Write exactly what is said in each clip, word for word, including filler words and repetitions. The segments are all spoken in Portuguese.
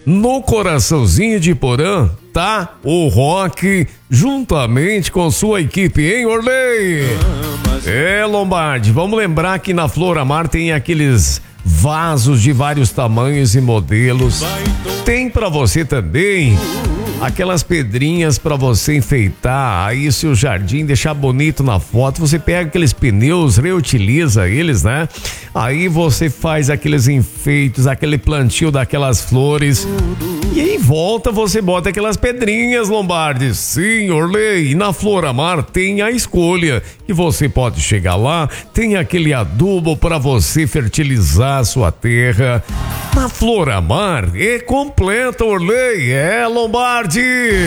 no coraçãozinho de Porã, tá? O Rock, juntamente com sua equipe, hein, Orley? É, Lombardi, vamos lembrar que na Floramar tem aqueles vasos de vários tamanhos e modelos. Tem pra você também aquelas pedrinhas pra você enfeitar aí o seu jardim, deixar bonito na foto. Você pega aqueles pneus, reutiliza eles, né? Aí você faz aqueles enfeites, aquele plantio daquelas flores. E aí em volta você bota aquelas pedrinhas, Lombardi. Sim, Orley, e na Floramar tem a escolha. E você pode chegar lá, tem aquele adubo para você fertilizar a sua terra. Na Floramar é completa, Orley, é, Lombardi.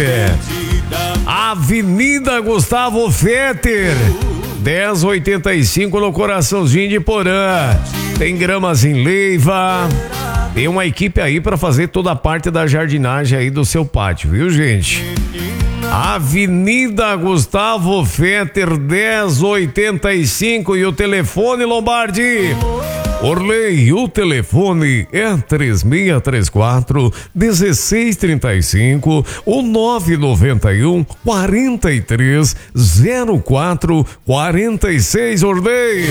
Avenida Gustavo Fetter, dez oitenta e cinco no coraçãozinho de Porã. Tem gramas em Leiva. Tem uma equipe aí para fazer toda a parte da jardinagem aí do seu pátio, viu, gente? Avenida Gustavo Fetter, dez oitenta e cinco. E o telefone, Lombardi? Orley, o telefone é três seis três quatro, um seis três cinco ou nove nove um, quatro três zero quatro, quatro seis, Orley.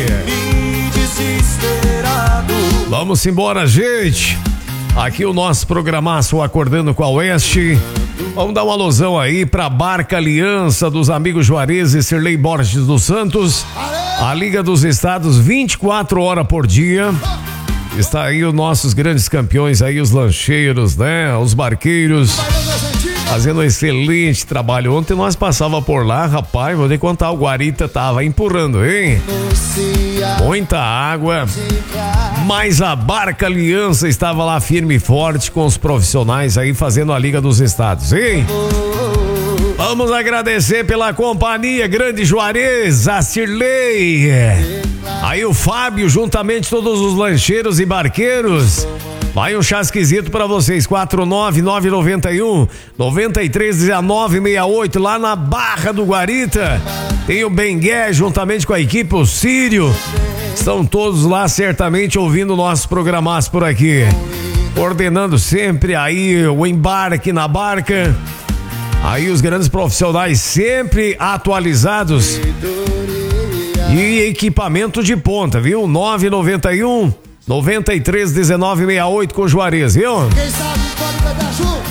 Vamos embora, gente. Aqui o nosso programaço Acordando com a Oeste. Vamos dar uma alusão aí pra Barca Aliança dos amigos Juarez e Sirlei Borges dos Santos. A Liga dos Estados, vinte e quatro horas por dia. Está aí os nossos grandes campeões aí, os lancheiros, né? Os barqueiros, fazendo um excelente trabalho. Ontem nós passava por lá, rapaz, vou te contar, o Guarita tava empurrando, hein? Muita água, mas a Barca Aliança estava lá firme e forte com os profissionais aí fazendo a Liga dos Estados, hein? Vamos agradecer pela companhia, Grande Juarez, a Sirlei, aí o Fábio, juntamente todos os lancheiros e barqueiros. Vai um chasquizito pra vocês, quatro nove nove nove um, nove três um nove seis oito, lá na Barra do Guarita. Tem o Bengué, juntamente com a equipe, o Sírio. Estão todos lá certamente ouvindo nossos programaços por aqui. Coordenando sempre aí o embarque na barca. Aí os grandes profissionais sempre atualizados. E equipamento de ponta, viu? nove nove um, nove três um nove seis oito com Juarez, viu? Quem sabe pode beber junto.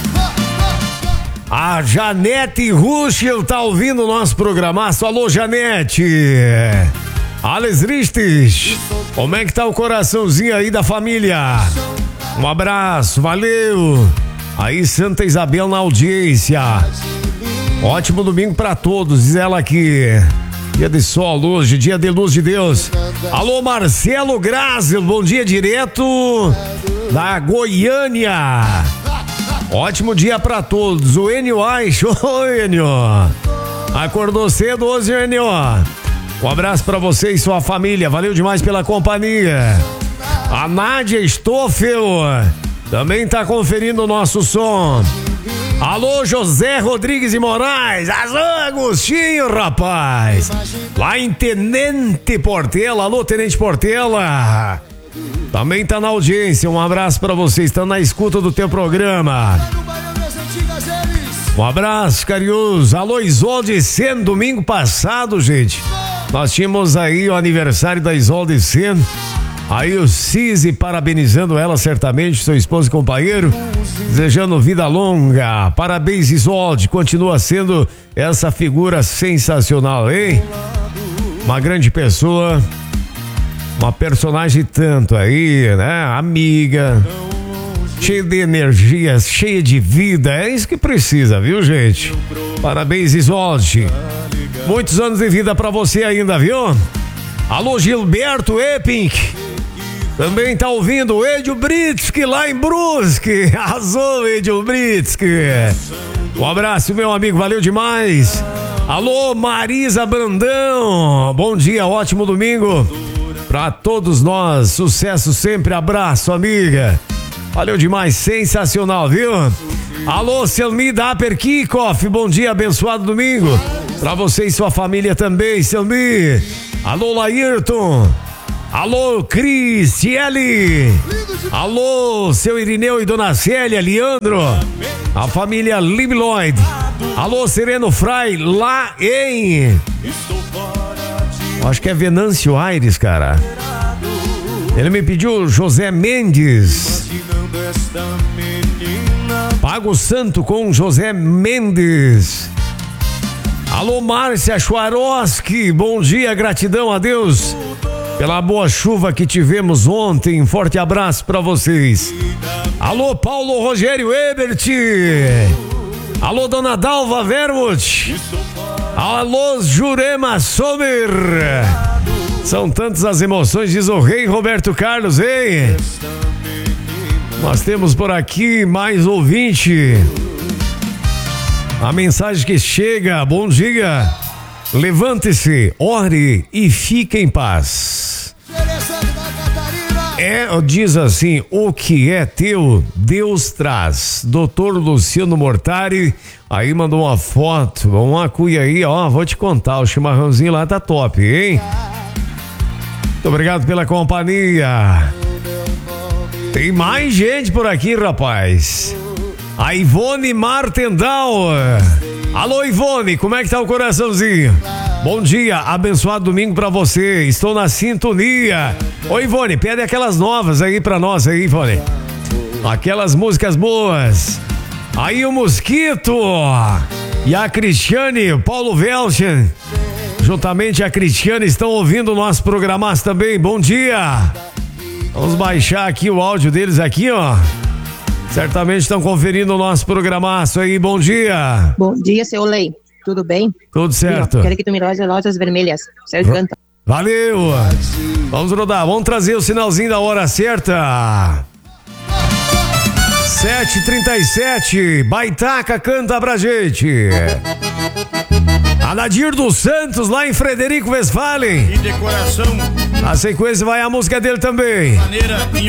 A Janete Ruschel tá ouvindo o nosso programaço. Alô, Janete. Alex Ristes, como é que tá o coraçãozinho aí da família? Um abraço, valeu. Aí Santa Isabel na audiência. Ótimo domingo pra todos, diz ela aqui. Dia de sol hoje, dia de luz de Deus. Alô, Marcelo Grazi, bom dia direto da Goiânia. Ótimo dia pra todos. O Enio Aich, oi Enio. Acordou cedo hoje, Enio. Um abraço pra você e sua família, valeu demais pela companhia. A Nádia Stoffel também tá conferindo o nosso som. Alô, José Rodrigues de Moraes. Alô, Agostinho, rapaz. Lá em Tenente Portela. Alô, Tenente Portela. Também tá na audiência. Um abraço pra vocês. Estão na escuta do teu programa. Um abraço carinhoso. Alô, Isolde Seno. Domingo passado, gente, nós tínhamos aí o aniversário da Isolde Seno. Aí o Cise parabenizando ela, certamente, seu esposo e companheiro, desejando vida longa. Parabéns, Isolde, continua sendo essa figura sensacional, hein? Uma grande pessoa, uma personagem tanto aí, né? Amiga, cheia de energia, cheia de vida, é isso que precisa, viu, gente? Parabéns, Isolde. Muitos anos de vida pra você ainda, viu? Alô, Gilberto Epink. Também tá ouvindo o Edio Britsky lá em Brusque. Arrasou, Edio Britsky. Um abraço, meu amigo, valeu demais. Alô, Marisa Brandão. Bom dia, ótimo domingo pra todos nós. Sucesso sempre, abraço, amiga. Valeu demais, sensacional, viu? Alô, Selmi da Upper Kickoff. Bom dia, abençoado domingo pra você e sua família também, Selmi. Alô, Laírton. Alô, Cristiele. Alô, seu Irineu e Dona Célia, Leandro, a família Libloid. Alô, Sereno Fry, lá em... acho que é Venâncio Aires, cara. Ele me pediu José Mendes. Pago Santo com José Mendes. Alô, Márcia Schwarovski, bom dia, gratidão a Deus pela boa chuva que tivemos ontem. Forte abraço pra vocês. Alô, Paulo Rogério Ebert. Alô, Dona Dalva Vermut. Alô, Jurema Sommer. São tantas as emoções, diz o rei Roberto Carlos, hein? Nós temos por aqui mais ouvinte. A mensagem que chega, bom dia. Levante-se, ore e fique em paz. É, diz assim, o que é teu, Deus traz. doutor Luciano Mortari, aí mandou uma foto, uma cuia aí, ó, vou te contar, o chimarrãozinho lá tá top, hein? Muito obrigado pela companhia. Tem mais gente por aqui, rapaz. A Ivone Martendal. Alô, Ivone, como é que tá o coraçãozinho? Bom dia, abençoado domingo pra você. Estou na sintonia. Ô, Ivone, pede aquelas novas aí pra nós aí, Ivone. Aquelas músicas boas. Aí o Mosquito e a Cristiane, o Paulo Velchen, juntamente a Cristiane, estão ouvindo o nosso programaço também. Bom dia. Vamos baixar aqui o áudio deles aqui, ó. Certamente estão conferindo o nosso programaço aí. Bom dia. Bom dia, seu Lei. Tudo bem? Tudo certo. Eu quero que tu me roze lojas vermelhas. Sérgio canta. Valeu. Vamos rodar. Vamos trazer o sinalzinho da hora certa. sete e trinta e sete. Baitaca canta pra gente. A Nadir dos Santos, lá em Frederico Westphalen. E decoração. A sequência vai a música dele também. Maneira em